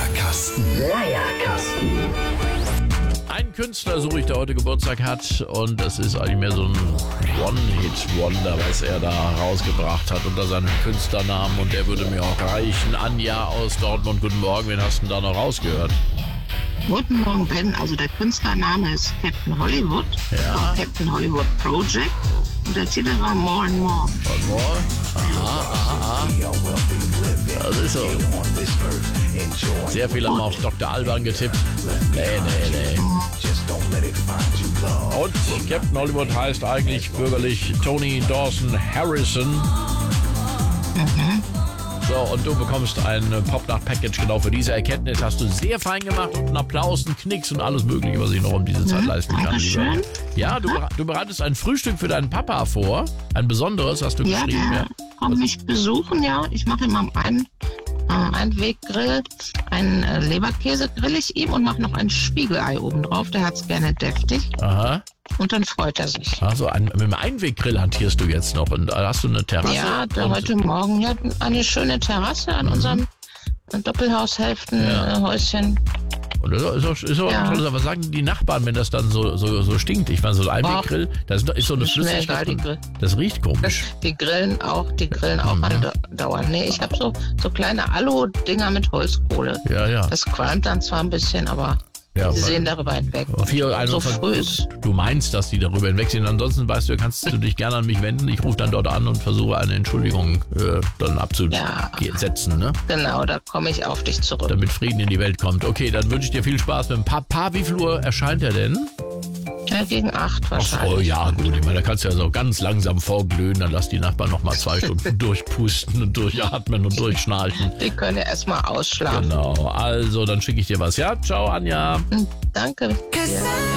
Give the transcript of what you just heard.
Leierkasten. Einen Künstler suche ich, der heute Geburtstag hat, und es ist eigentlich mehr so ein One-Hit-Wonder, was er da rausgebracht hat unter seinem Künstlernamen, und der würde mir auch reichen. Anja aus Dortmund, guten Morgen, wen hast du denn da noch rausgehört? Guten Morgen, Ben. Also der Künstlername ist Captain Hollywood, Ja. Captain Hollywood Project, und der Titel war More and More. Und more? Aha. Das ist so. Sehr viele haben auf Dr. Alban getippt. Nee. Und Captain Hollywood heißt eigentlich bürgerlich Tony Dawson Harrison. So, und du bekommst ein Popnacht-Package genau für diese Erkenntnis. Hast du sehr fein gemacht, und einen Applaus, einen Knicks und alles Mögliche, was ich noch um diese Zeit leisten kann. Dankeschön. Ja, du bereitest ein Frühstück für deinen Papa vor. Ein besonderes, hast du Ja, geschrieben. der kommt mich besuchen, ja. Ich mache ihm am Einweggrill einen Leberkäse grill ich ihm und mache noch ein Spiegelei oben drauf. Der hat's gerne deftig. Aha. Und dann freut er sich. Also mit dem Einweggrill hantierst du jetzt noch, und da hast du eine Terrasse. Ja, der und heute Morgen hat eine schöne Terrasse an unserem Doppelhaushälftenhäuschen. Und das ist auch Ja. toll. Aber was sagen die Nachbarn, wenn das dann so stinkt? Ich meine, so ein Einweggrill, das ist so eine ist mir Flüssigkeit. egal, die Grill. Das riecht komisch. Die grillen auch andauernd. Nee, ich habe so kleine Alu-Dinger mit Holzkohle. Ja. Das qualmt dann zwar ein bisschen, aber Ja, sie weil- sehen darüber hinweg. So früh ist. Du meinst, dass die darüber hinwegsehen. Ansonsten kannst du dich gerne an mich wenden. Ich rufe dann dort an und versuche eine Entschuldigung dann abzusetzen, ne? Genau, da komme ich auf dich zurück. Damit Frieden in die Welt kommt. Okay, dann wünsche ich dir viel Spaß mit dem Papa. Wie viel Uhr erscheint er denn? Ja, gegen 8 Oh wahrscheinlich. ja, gut. Ich meine, da kannst du ja so ganz langsam vorglühen. Dann lass die Nachbarn noch mal 2 Stunden durchpusten und durchatmen und durchschnarchen. Die können ja erstmal ausschlafen. Genau. Also, dann schicke ich dir was. Ja, ciao, Anja. Danke. Ja.